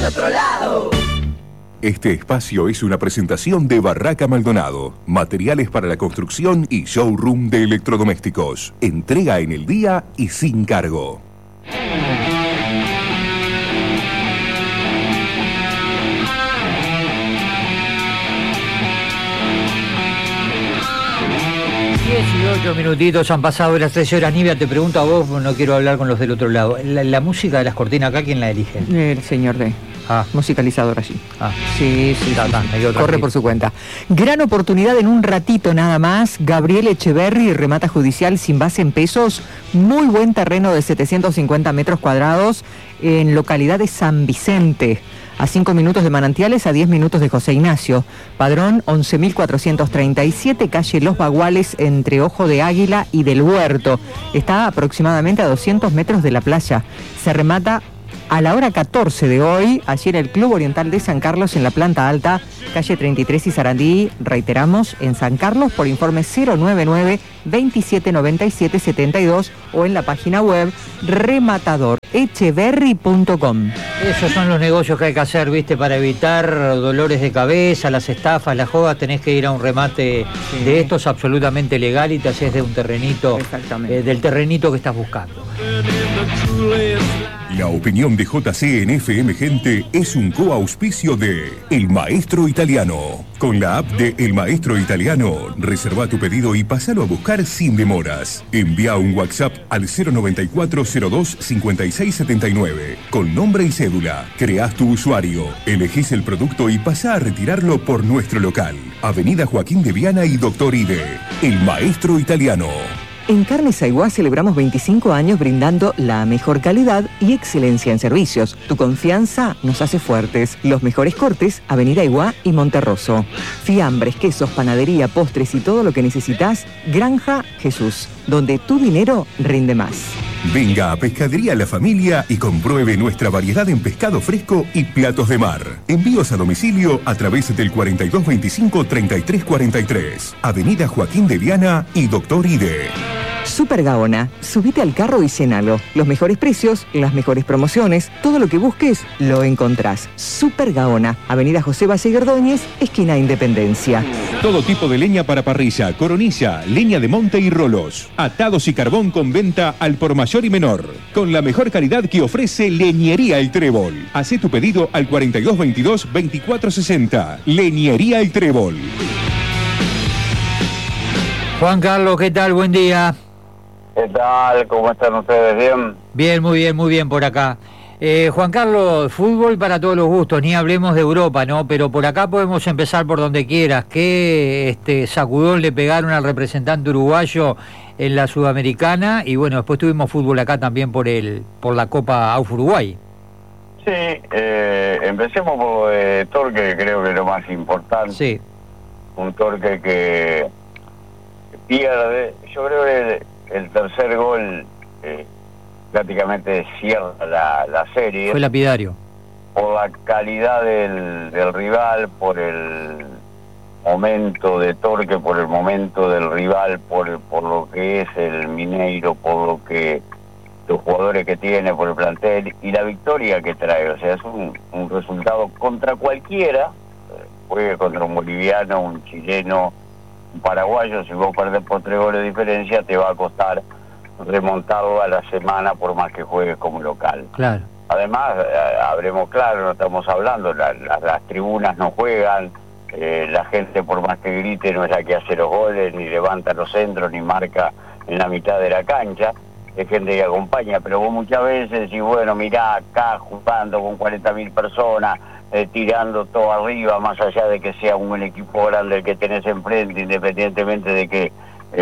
otro lado. Este espacio es una presentación de Barraca Maldonado, materiales para la construcción y showroom de electrodomésticos. Entrega en el día y sin cargo. Ocho minutitos han pasado de las 13 horas. Nivia, te pregunto a vos, no quiero hablar con los del otro lado. La música de las cortinas acá, ¿quién la elige? El señor D. Musicalizador allí. Sí. Corre por su cuenta. Gran oportunidad en un ratito nada más. Gabriel Echeverri, remata judicial sin base en pesos. Muy buen terreno de 750 metros cuadrados en localidad de San Vicente. A 5 minutos de Manantiales, a 10 minutos de José Ignacio. Padrón 11.437, calle Los Baguales, entre Ojo de Águila y del Huerto. Está aproximadamente a 200 metros de la playa. Se remata a la hora 14 de hoy, allí en el Club Oriental de San Carlos, en la planta alta, calle 33 y Sarandí, reiteramos, en San Carlos, por informe 099-2797-72 o en la página web rematadorecheverri.com. Esos son los negocios que hay que hacer, ¿viste? Para evitar dolores de cabeza, las estafas, las jodas, tenés que ir a un remate de estos absolutamente legal y te haces de un terrenito, del terrenito que estás buscando. La opinión de JC en FM Gente es un coauspicio de El Maestro Italiano. Con la app de El Maestro Italiano, reserva tu pedido y pásalo a buscar sin demoras. Envía un WhatsApp al 094-02-5679 con nombre y cédula. Creás tu usuario, elegís el producto y pasá a retirarlo por nuestro local. Avenida Joaquín de Viana y Doctor Ide. El Maestro Italiano. En Carnes Aiguá celebramos 25 años brindando la mejor calidad y excelencia en servicios. Tu confianza nos hace fuertes. Los mejores cortes, Avenida Aiguá y Monterroso. Fiambres, quesos, panadería, postres y todo lo que necesitas, Granja Jesús, donde tu dinero rinde más. Venga a Pescadería La Familia y compruebe nuestra variedad en pescado fresco y platos de mar. Envíos a domicilio a través del 4225-3343. Avenida Joaquín de Viana y Doctor Ide. Super Gaona, subite al carro y llénalo. Los mejores precios, las mejores promociones, todo lo que busques, lo encontrás. Super Gaona, Avenida José Valle Ordóñez, esquina Independencia. Todo tipo de leña para parrilla, coronilla, leña de monte y rolos. Atados y carbón con venta al por mayor y menor. Con la mejor calidad que ofrece Leñería El Trébol. Hacé tu pedido al 4222-2460. Leñería El Trébol. Juan Carlos, ¿qué tal? Buen día. ¿Qué tal? ¿Cómo están ustedes? ¿Bien? Bien, muy bien por acá. Juan Carlos, fútbol para todos los gustos, ni hablemos de Europa, ¿no? Pero por acá podemos empezar por donde quieras. ¿Qué sacudón le pegaron al representante uruguayo en la Sudamericana? Y bueno, después tuvimos fútbol acá también por la Copa AUF Uruguay. Sí, empecemos por Torque, creo que es lo más importante. Sí. Un Torque que pierde, yo creo que el tercer gol prácticamente cierra la serie. Fue lapidario. Por la calidad del rival, por el momento de Torque, por el momento del rival, por lo que es el Mineiro, por lo que los jugadores que tiene, por el plantel y la victoria que trae. O sea, es un resultado contra cualquiera, juegue contra un boliviano, un chileno, un paraguayo. Si vos perdés por 3 goles de diferencia, te va a costar remontarlo a la semana por más que juegues como local. Claro. Además, hablemos claro, no estamos hablando, las tribunas no juegan, la gente por más que grite no es la que hace los goles, ni levanta los centros, ni marca en la mitad de la cancha, es gente que acompaña, pero vos muchas veces decís, bueno, mirá acá jugando con 40.000 personas, tirando todo arriba, más allá de que sea un equipo grande el que tenés enfrente, independientemente de que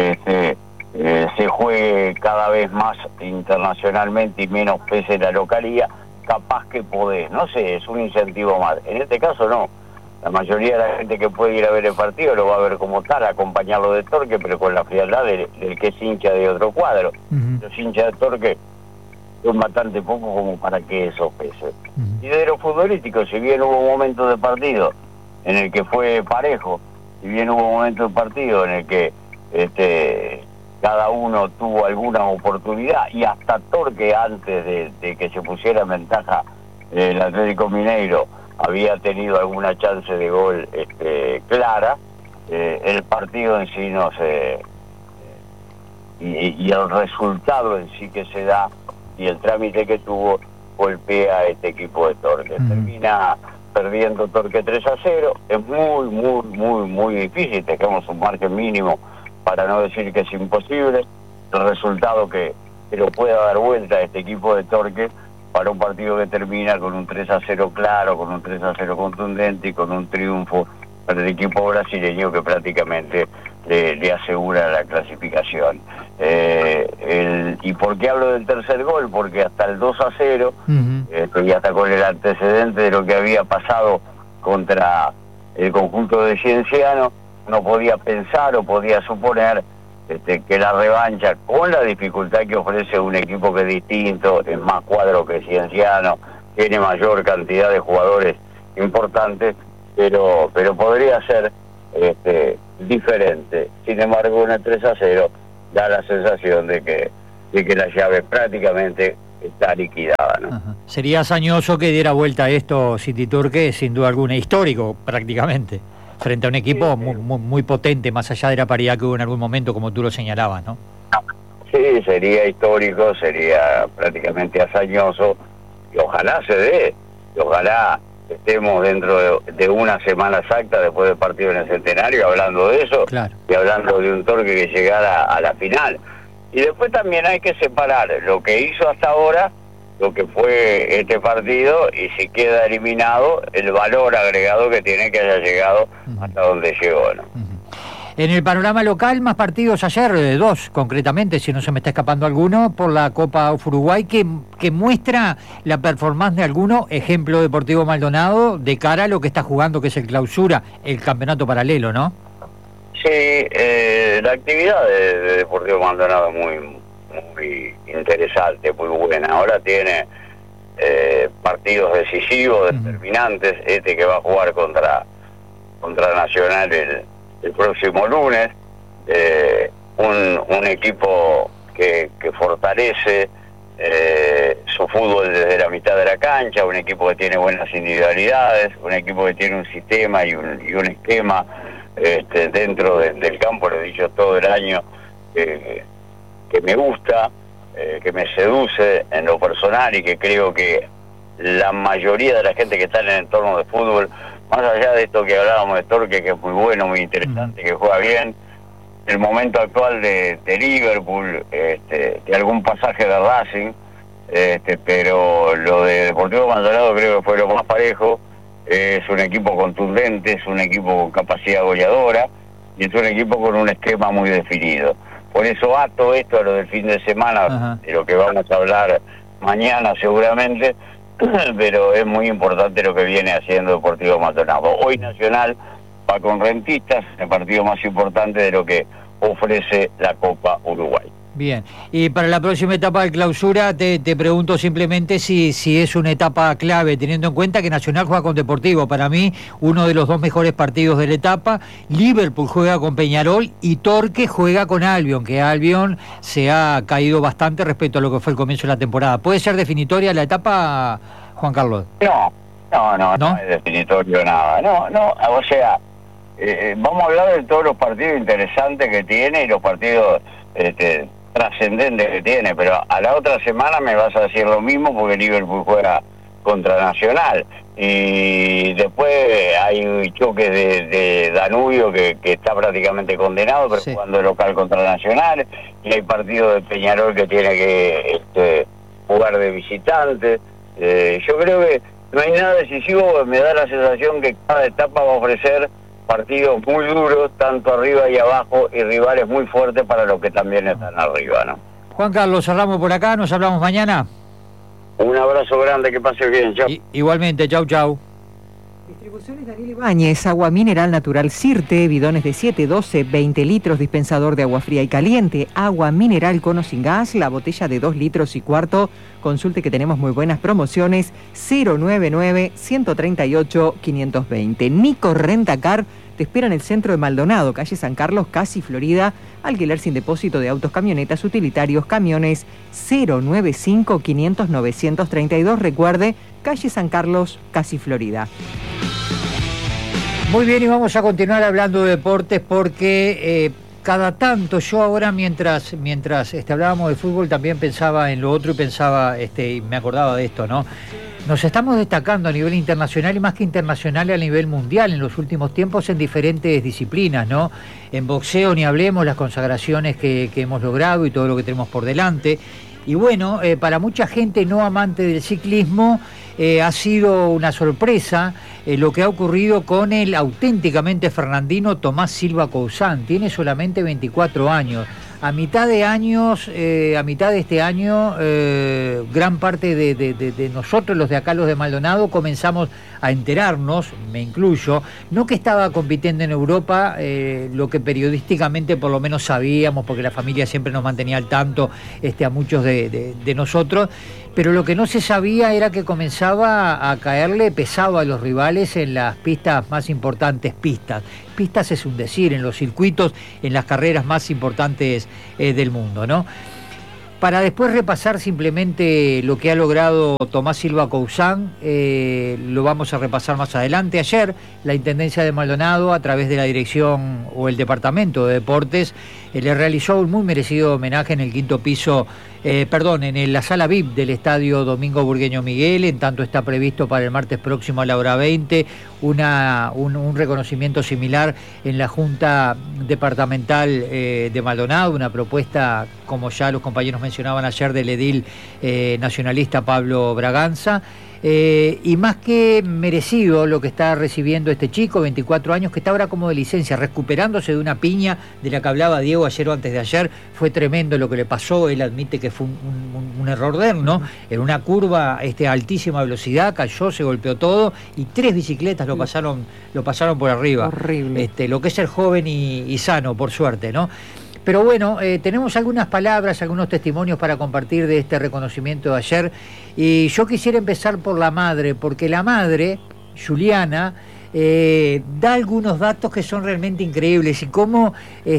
se juegue cada vez más internacionalmente y menos pese la localía, capaz que podés, no sé, es un incentivo más. En este caso no, la mayoría de la gente que puede ir a ver el partido lo va a ver como tal, acompañarlo de Torque, pero con la frialdad del que es hincha de otro cuadro. Los hinchas de Torque son bastante poco como para que eso pese. Y de lo futbolístico, si bien hubo un momento de partido en el que fue parejo, si bien hubo un momento de partido en el que cada uno tuvo alguna oportunidad, y hasta Torque antes de que se pusiera en ventaja el Atlético Mineiro había tenido alguna chance de gol clara, el partido en sí no se... y el resultado en sí que se da y el trámite que tuvo golpea a este equipo de Torque. Termina perdiendo Torque 3-0, es muy difícil, tengamos un margen mínimo para no decir que es imposible, el resultado que lo pueda dar vuelta a este equipo de Torque para un partido que termina con un 3-0 claro, con un 3-0 contundente y con un triunfo para el equipo brasileño que prácticamente le asegura la clasificación. ¿Y por qué hablo del tercer gol? Porque hasta el 2-0, y hasta con el antecedente de lo que había pasado contra el conjunto de Cienciano, no podía pensar o podía suponer que la revancha, con la dificultad que ofrece un equipo que es distinto, es más cuadro que Cienciano, tiene mayor cantidad de jugadores importantes, pero podría ser diferente. Sin embargo, en el 3-0 da la sensación de que la llave prácticamente está liquidada, ¿no? Ajá. Sería hazañoso que diera vuelta a esto City Torque, sin duda alguna, histórico prácticamente, frente a un equipo muy potente, más allá de la paridad que hubo en algún momento, como tú lo señalabas, ¿no? Sí, sería histórico, sería prácticamente hazañoso, y ojalá se dé, y ojalá estemos dentro de una semana exacta después del partido en el Centenario hablando de eso, claro, y hablando de un Torque que llegara a la final. Y después también hay que separar lo que hizo hasta ahora, lo que fue este partido, y si queda eliminado, el valor agregado que tiene que haya llegado hasta donde llegó, ¿no? En el panorama local, más partidos ayer, 2 concretamente, si no se me está escapando alguno, por la Copa Uruguay, que muestra la performance de alguno, ejemplo Deportivo Maldonado, de cara a lo que está jugando, que es el clausura, el campeonato paralelo, ¿no? Sí, la actividad de Deportivo Maldonado es muy interesante, muy buena. Ahora tiene partidos decisivos, determinantes, que va a jugar contra Nacional el próximo lunes, un equipo que fortalece su fútbol desde la mitad de la cancha, un equipo que tiene buenas individualidades, un equipo que tiene un sistema y un esquema dentro del campo, lo he dicho todo el año, que me gusta, que me seduce en lo personal, y que creo que la mayoría de la gente que está en el entorno de fútbol, más allá de esto que hablábamos de Torque, que es muy bueno, muy interesante, que juega bien, el momento actual de Liverpool, de algún pasaje de Racing, pero lo de Deportivo Maldonado creo que fue lo más parejo. Es un equipo contundente, es un equipo con capacidad goleadora, y es un equipo con un esquema muy definido. Por eso ato esto a lo del fin de semana, de lo que vamos a hablar mañana seguramente, pero es muy importante lo que viene haciendo Deportivo Maldonado. Hoy Nacional va con Rentistas, el partido más importante de lo que ofrece la Copa Uruguay. Bien, y para la próxima etapa de clausura te pregunto simplemente si es una etapa clave, teniendo en cuenta que Nacional juega con Deportivo, para mí uno de los 2 mejores partidos de la etapa. Liverpool juega con Peñarol y Torque juega con Albion, que Albion se ha caído bastante respecto a lo que fue el comienzo de la temporada. ¿Puede ser definitoria la etapa, Juan Carlos? No es definitorio nada, o sea, vamos a hablar de todos los partidos interesantes que tiene y los partidos trascendentes que tiene, pero a la otra semana me vas a decir lo mismo, porque Liverpool juega contra Nacional, y después hay choques de Danubio que está prácticamente condenado, pero jugando local contra Nacional, y hay partidos de Peñarol que tiene que jugar de visitante. Yo creo que no hay nada decisivo, me da la sensación que cada etapa va a ofrecer partidos muy duros, tanto arriba y abajo, y rivales muy fuertes para los que también están arriba, ¿no? Juan Carlos, cerramos por acá, nos hablamos mañana. Un abrazo grande, que pase bien, chao. Igualmente, chau. Distribuciones Daniel Ibáñez, agua mineral natural Sirte, bidones de 7, 12, 20 litros, dispensador de agua fría y caliente, agua mineral con o sin gas, la botella de 2 litros y cuarto. Consulte que tenemos muy buenas promociones, 099-138-520. Nico Rentacar te espera en el centro de Maldonado, calle San Carlos, casi Florida. Alquiler sin depósito de autos, camionetas, utilitarios, camiones, 095-500-932. Recuerde, calle San Carlos, casi Florida. Muy bien, y vamos a continuar hablando de deportes porque cada tanto yo ahora mientras hablábamos de fútbol también pensaba en lo otro y pensaba, y me acordaba de esto, ¿no? Nos estamos destacando a nivel internacional y más que internacional a nivel mundial en los últimos tiempos en diferentes disciplinas, ¿no? En boxeo ni hablemos, las consagraciones que hemos logrado y todo lo que tenemos por delante. Y bueno, para mucha gente no amante del ciclismo ha sido una sorpresa lo que ha ocurrido con el auténticamente fernandino Tomás Silva Cousán. Tiene solamente 24 años. A mitad de este año, gran parte de nosotros, los de acá, los de Maldonado, comenzamos a enterarnos, me incluyo, no que estaba compitiendo en Europa, lo que periodísticamente por lo menos sabíamos, porque la familia siempre nos mantenía al tanto, a muchos de nosotros, pero lo que no se sabía era que comenzaba a caerle pesado a los rivales en las pistas más importantes, pistas es un decir, en los circuitos, en las carreras más importantes del mundo, ¿no? Para después repasar simplemente lo que ha logrado Tomás Silva Cousán, lo vamos a repasar más adelante. Ayer, la Intendencia de Maldonado, a través de la Dirección o el Departamento de Deportes, le realizó un muy merecido homenaje en el quinto piso, en la sala VIP del Estadio Domingo Burgueño Miguel. En tanto está previsto para el martes próximo a la hora 20 un reconocimiento similar en la Junta Departamental de Maldonado, una propuesta, como ya los compañeros mencionaban ayer, del edil nacionalista Pablo Braganza. Y más que merecido lo que está recibiendo este chico, 24 años, que está ahora como de licencia, recuperándose de una piña de la que hablaba Diego ayer o antes de ayer. Fue tremendo lo que le pasó, él admite que fue un error de él, ¿no? En una curva a altísima velocidad, cayó, se golpeó todo y 3 bicicletas lo pasaron por arriba. Horrible. Lo que es ser joven y sano, por suerte, ¿no? Pero bueno, tenemos algunas palabras, algunos testimonios para compartir de este reconocimiento de ayer. Y yo quisiera empezar por la madre, porque la madre, Juliana, da algunos datos que son realmente increíbles y cómo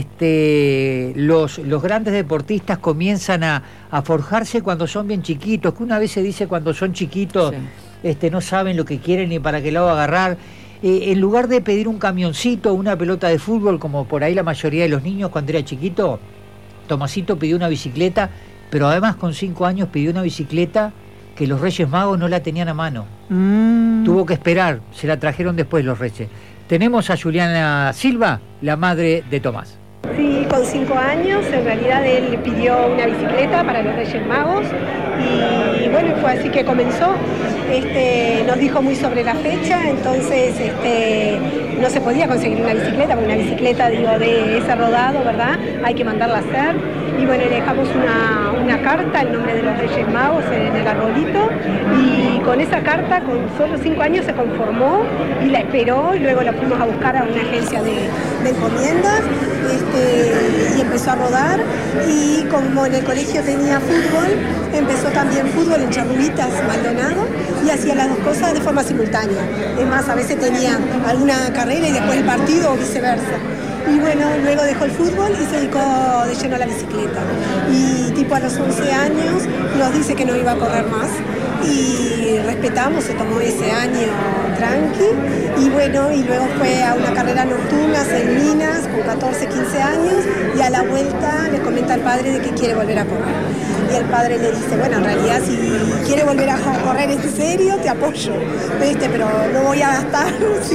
los grandes deportistas comienzan a forjarse cuando son bien chiquitos, que una vez se dice cuando son chiquitos, sí, no saben lo que quieren ni para qué lado agarrar. En lugar de pedir un camioncito o una pelota de fútbol, como por ahí la mayoría de los niños cuando era chiquito, Tomasito pidió una bicicleta, pero además con 5 años pidió una bicicleta que los Reyes Magos no la tenían a mano. Tuvo que esperar, se la trajeron después los Reyes. Tenemos a Juliana Silva, la madre de Tomás. Sí, con 5 años, en realidad él pidió una bicicleta para los Reyes Magos y bueno, fue así que comenzó. Nos dijo muy sobre la fecha, entonces no se podía conseguir una bicicleta, porque una bicicleta, de ese rodado, ¿verdad? Hay que mandarla a hacer. Y bueno, le dejamos una carta, el nombre de los Reyes Magos en el arbolito, y con esa carta, con solo 5 años, se conformó y la esperó, y luego la fuimos a buscar a una agencia de encomiendas, y empezó a rodar, y como en el colegio tenía fútbol, empezó también fútbol en Charrubitas, Maldonado, y hacía las dos cosas de forma simultánea. Es más, a veces tenía alguna carrera y después el partido o viceversa. Y bueno, luego dejó el fútbol y se dedicó de lleno a la bicicleta. Y tipo a los 11 años nos dice que no iba a correr más. Y respetamos, se tomó ese año tranqui. Y bueno, y luego fue a una carrera nocturna en Minas con 14, 15 años. Y a la vuelta le comenta al padre de que quiere volver a correr. Y el padre le dice, bueno, en realidad si quiere volver a correr en serio, te apoyo, pero no voy a gastar.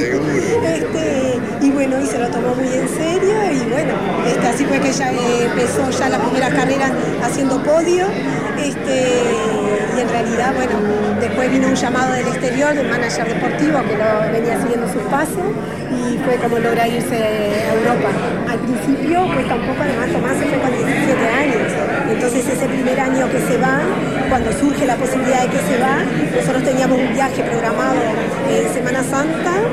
Y bueno, y se lo tomó muy en serio, y bueno, así fue que ella empezó ya la primera carrera haciendo podio, y en realidad, bueno, después vino un llamado del exterior, del manager deportivo, que lo venía siguiendo sus pasos, y fue como logra irse a Europa. Al principio cuesta un poco, además Tomás se fue con 17 años, entonces ese primer año que se va, cuando surge la posibilidad de que se va, nosotros teníamos un viaje programado en Semana Santa,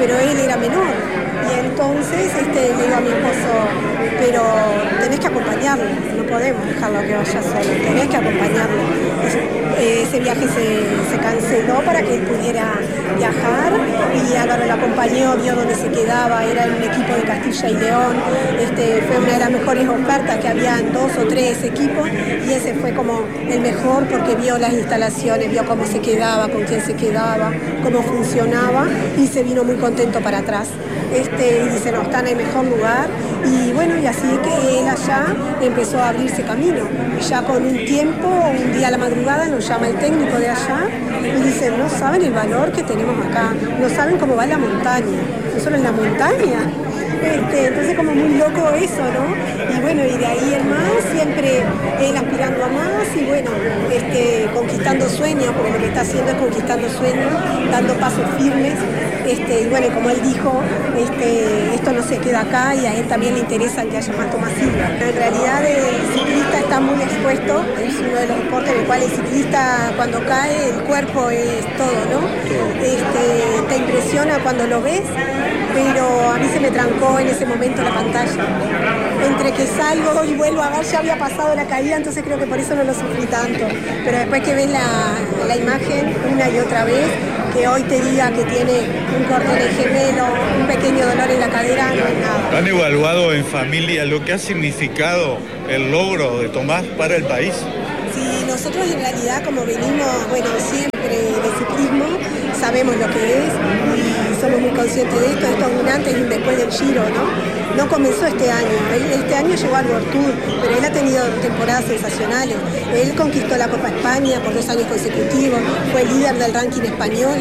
pero él era menor. Y entonces le digo a mi esposo, pero tenés que acompañarlo, no podemos dejarlo que vaya solo, tenés que acompañarlo. Ese viaje se canceló para que él pudiera viajar y Álvaro lo acompañó, vio dónde se quedaba, era en un equipo de Castilla y León, fue una de las mejores ofertas que había en 2 o 3 equipos y ese fue como el mejor porque vio las instalaciones, vio cómo se quedaba, con quién se quedaba, cómo funcionaba y se vino muy contento para atrás. Y dice, no, está en el mejor lugar y bueno, y así que él allá empezó a abrirse camino y ya con un tiempo, un día a la madrugada nos llama el técnico de allá y dice, no saben el valor que tenemos acá, no saben cómo va la montaña, no solo en la montaña. Entonces como muy loco eso, ¿no? Y bueno, y de ahí en más, siempre él aspirando a más y bueno, conquistando sueños, porque lo que está haciendo es conquistando sueños, dando pasos firmes. Y bueno, como él dijo, esto no se queda acá y a él también le interesa que haya más Tomás Silva. En realidad el ciclista está muy expuesto, es uno de los deportes en el cual el ciclista cuando cae el cuerpo es todo, ¿no? Te impresiona cuando lo ves, pero a mí se me trancó en ese momento la pantalla. Entre que salgo y vuelvo a ver, ya había pasado la caída, entonces creo que por eso no lo sufrí tanto. Pero después que ves la imagen una y otra vez, que hoy te diga que tiene un corte de gemelo, un pequeño dolor en la cadera, no es nada. ¿Han evaluado en familia lo que ha significado el logro de Tomás para el país? Sí, nosotros en realidad como venimos, bueno, siempre de ciclismo, sabemos lo que es y somos muy conscientes de esto. Esto es un antes y un después del Giro, ¿no? No comenzó este año, este año llegó al World Tour, pero él ha tenido temporadas sensacionales. Él conquistó la Copa España por 2 años consecutivos, fue líder del ranking español.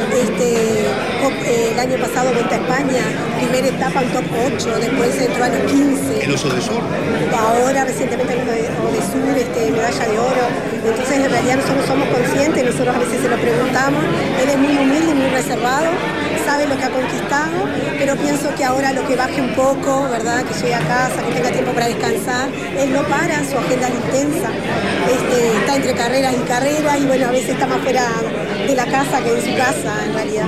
El año pasado Vuelta a España, primera etapa en top 8, después entró a los 15. ¿El Oso de Sur? Ahora recientemente en el Sur, medalla de oro. Entonces en realidad nosotros somos conscientes, nosotros a veces se lo preguntamos. Él es muy humilde y muy reservado, sabe lo que ha conquistado, pero pienso que ahora lo que baje un poco, ¿verdad? Que llegue a casa, que tenga tiempo para descansar. Él no para, su agenda es intensa. Está entre carreras y carreras y bueno, a veces está más fuera de la casa que en su casa, en realidad.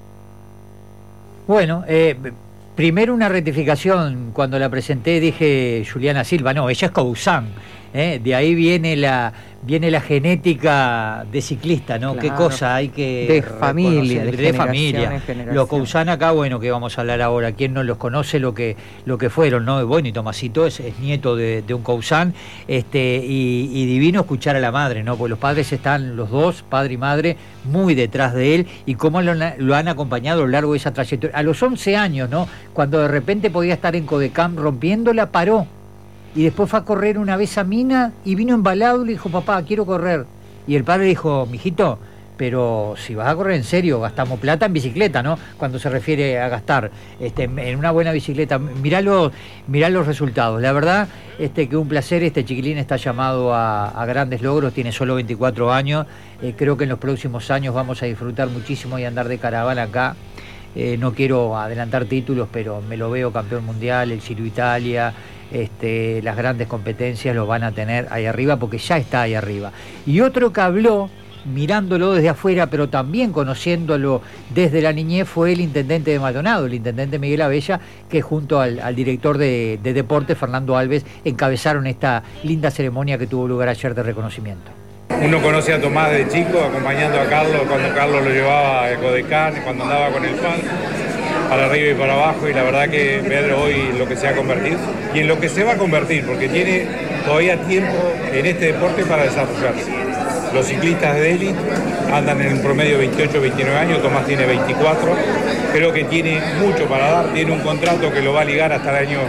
Bueno, primero una rectificación. Cuando la presenté dije Juliana Silva, no, ella es Cousán. De ahí viene la genética de ciclista, ¿no? Claro. Qué cosa hay que de familia, de familia. Los Cousán acá, bueno, que vamos a hablar ahora, quién no los conoce lo que fueron, ¿no? Bueno, y Tomasito es nieto de un Cousán, y divino escuchar a la madre, ¿no? Porque los padres están, los dos, padre y madre, muy detrás de él, y cómo lo han acompañado a lo largo de esa trayectoria. A los 11 años, ¿no? Cuando de repente podía estar en Codecam rompiéndola, paró. Y después fue a correr una vez a Mina y vino embalado y le dijo, papá, quiero correr. Y el padre dijo, mijito, pero si vas a correr en serio, gastamos plata en bicicleta, ¿no? Cuando se refiere a gastar en una buena bicicleta. Mirá los resultados. La verdad que un placer, este chiquilín está llamado a grandes logros, tiene solo 24 años. Creo que en los próximos años vamos a disfrutar muchísimo y andar de caravana acá. No quiero adelantar títulos, pero me lo veo campeón mundial, el Giro Italia. Las grandes competencias lo van a tener ahí arriba porque ya está ahí arriba. Y otro que habló mirándolo desde afuera pero también conociéndolo desde la niñez fue el intendente de Maldonado, el intendente Miguel Abella, que junto al director de deporte Fernando Alves encabezaron esta linda ceremonia que tuvo lugar ayer de reconocimiento. Uno conoce a Tomás de chico acompañando a Carlos cuando Carlos lo llevaba a Codecam, cuando andaba con el pan para arriba y para abajo, y la verdad que ver hoy lo que se ha convertido y en lo que se va a convertir, porque tiene todavía tiempo en este deporte para desarrollarse. Los ciclistas de élite andan en un promedio 28, 29 años, Tomás tiene 24, creo que tiene mucho para dar, tiene un contrato que lo va a ligar hasta el año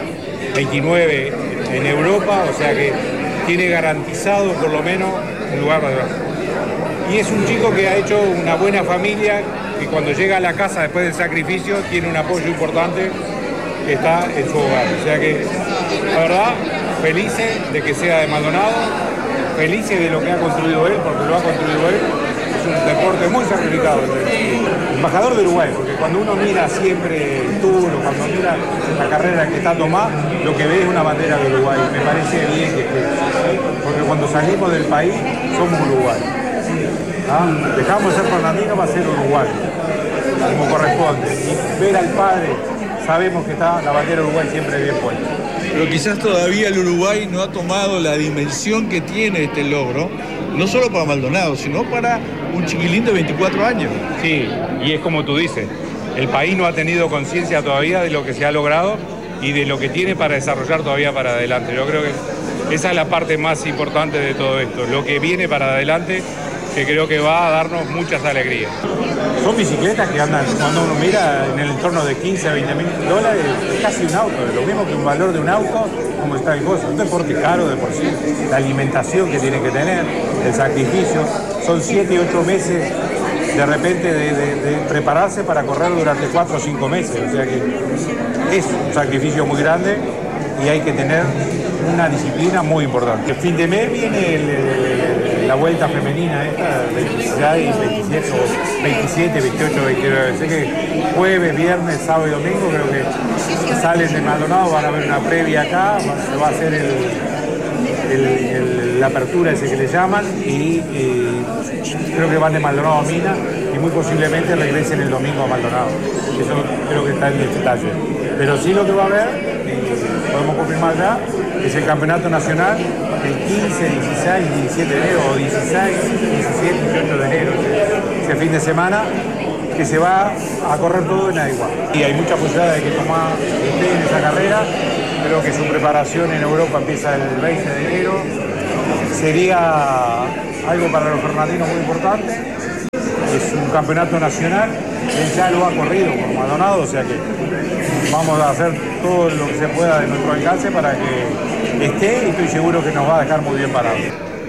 29 en Europa, o sea que tiene garantizado por lo menos un lugar para atrás. Y es un chico que ha hecho una buena familia, que cuando llega a la casa después del sacrificio tiene un apoyo importante que está en su hogar. O sea que, la verdad, felices de que sea de Maldonado, felices de lo que ha construido él, porque lo ha construido él. Es un deporte muy sacrificado. Embajador de Uruguay, porque cuando uno mira siempre el Tour o cuando mira la carrera que está Tomás, lo que ve es una bandera de Uruguay. Me parece bien que esté, porque cuando salimos del país somos Uruguay. Dejamos de ser Fernandino para ser Uruguay, como corresponde. Y ver al padre, sabemos que está la bandera de Uruguay siempre bien puesta. Pero quizás todavía el Uruguay no ha tomado la dimensión que tiene este logro, no solo para Maldonado, sino para un chiquilín de 24 años. Sí, y es como tú dices, el país no ha tenido conciencia todavía de lo que se ha logrado y de lo que tiene para desarrollar todavía para adelante. Yo creo que esa es la parte más importante de todo esto, lo que viene para adelante, que creo que va a darnos muchas alegrías. Son bicicletas que andan, cuando uno mira, en el entorno de 15 a 20 mil dólares, es casi un auto, es lo mismo que un valor de un auto, como está el costo. Un deporte caro de por sí, la alimentación que tiene que tener, el sacrificio, son 7 y 8 meses de repente de prepararse para correr durante 4 o 5 meses, o sea que es un sacrificio muy grande y hay que tener una disciplina muy importante. El fin de mes viene la vuelta femenina esta, 26, 27, 28, 29. Sé que jueves, viernes, sábado y domingo creo que salen de Maldonado, van a ver una previa acá, se va a hacer la apertura ese que le llaman y creo que van de Maldonado a Mina y muy posiblemente regresen el domingo a Maldonado. Eso creo que está en el detalle. Pero sí lo que va a haber, podemos confirmar ya, es el campeonato nacional el 15, 16, 17 de enero o 16, 17, 18 de enero, ese fin de semana que se va a correr todo en Aigua. Y hay mucha posibilidad de que Tomás esté en esa carrera. Creo que su preparación en Europa empieza el 20 de enero. Sería algo para los fernandinos muy importante. Es un campeonato nacional, él ya lo ha corrido por Maldonado, o sea que vamos a hacer todo lo que se pueda de nuestro alcance para que esté y estoy seguro que nos va a dejar muy bien parados.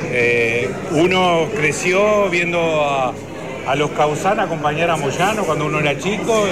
Uno creció viendo a los Causán acompañar a Moyano cuando uno era chico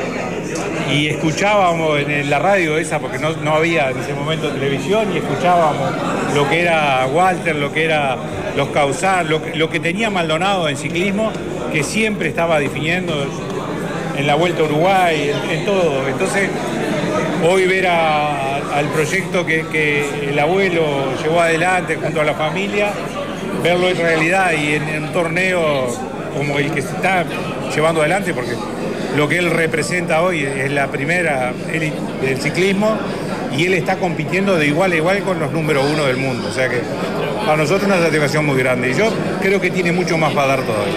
y escuchábamos en la radio esa, porque no había en ese momento televisión, y escuchábamos lo que era Walter, lo que era los Causán, lo que tenía Maldonado en ciclismo, que siempre estaba definiendo en la Vuelta a Uruguay, en todo. Entonces, hoy ver al proyecto que el abuelo llevó adelante junto a la familia, verlo en realidad y en un torneo como el que se está llevando adelante, porque lo que él representa hoy es la primera élite del ciclismo y él está compitiendo de igual a igual con los número 1 del mundo. O sea que para nosotros es una satisfacción muy grande y yo creo que tiene mucho más para dar todavía.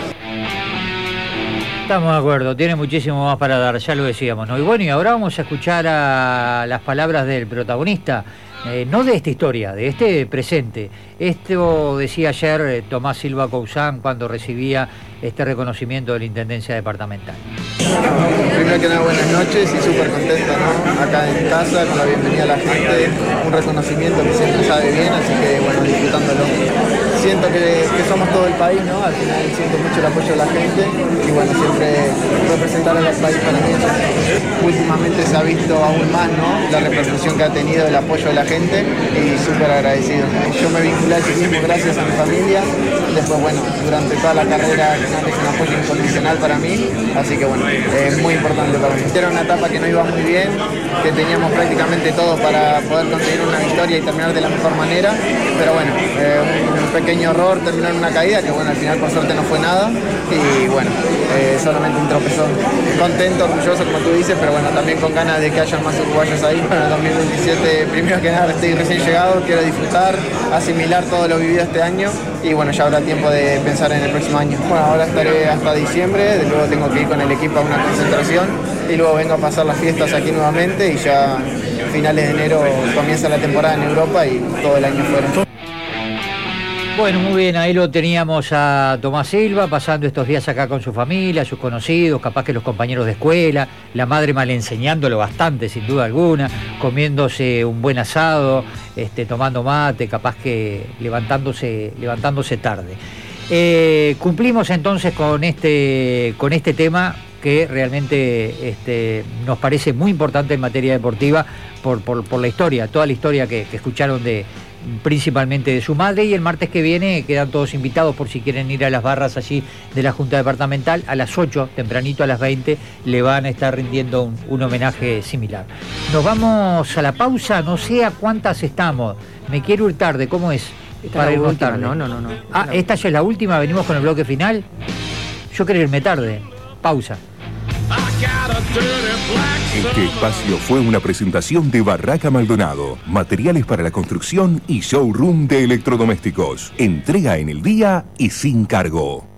Estamos de acuerdo, tiene muchísimo más para dar, ya lo decíamos, ¿no? Y bueno, y ahora vamos a escuchar a las palabras del protagonista, no de esta historia, de este presente. Esto decía ayer Tomás Silva Causán cuando recibía este reconocimiento de la Intendencia Departamental. Primero que nada, buenas noches y súper contento, ¿no? Acá en casa, con la bienvenida a la gente, un reconocimiento que siempre sabe bien, así que bueno, disfrutándolo. Siento que somos todo el país, ¿no? Al final siento mucho el apoyo de la gente y bueno, siempre representar al país para mí. Últimamente se ha visto aún más, ¿no? La repercusión que ha tenido el apoyo de la gente y súper agradecido. Yo me vinculé al ciclismo gracias a mi familia, después bueno, durante toda la carrera es un apoyo incondicional para mí, así que bueno, es muy importante para mí. Era una etapa que no iba muy bien, que teníamos prácticamente todo para poder conseguir una victoria y terminar de la mejor manera, pero bueno, un pequeño error, terminar en una caída, que bueno, al final por suerte no fue nada, y bueno, solamente un tropezón. Contento, orgulloso como tú dices, pero bueno, también con ganas de que haya más uruguayos ahí para el 2027. Primero que nada, estoy recién llegado, quiero disfrutar, asimilar todo lo vivido este año, y bueno, ya habrá tiempo de pensar en el próximo año. Bueno, ahora estaré hasta diciembre, luego tengo que ir con el equipo a una concentración, y luego vengo a pasar las fiestas aquí nuevamente, y ya a finales de enero comienza la temporada en Europa y todo el año fuera. Bueno, muy bien, ahí lo teníamos a Tomás Silva pasando estos días acá con su familia, sus conocidos, capaz que los compañeros de escuela, la madre mal enseñándolo bastante, sin duda alguna, comiéndose un buen asado, tomando mate, capaz que levantándose tarde. Cumplimos entonces con este tema que realmente nos parece muy importante en materia deportiva por la historia, toda la historia que escucharon principalmente de su madre, y el martes que viene quedan todos invitados por si quieren ir a las barras allí de la Junta Departamental a las 8, tempranito a las 20, le van a estar rindiendo un homenaje similar. Nos vamos a la pausa, no sé a cuántas estamos, me quiero ir tarde, ¿cómo es? Para irnos tarde. No. Ah, esta ya es la última, venimos con el bloque final. Yo quiero irme tarde. Pausa. Este espacio fue una presentación de Barraca Maldonado, materiales para la construcción y showroom de electrodomésticos. Entrega en el día y sin cargo.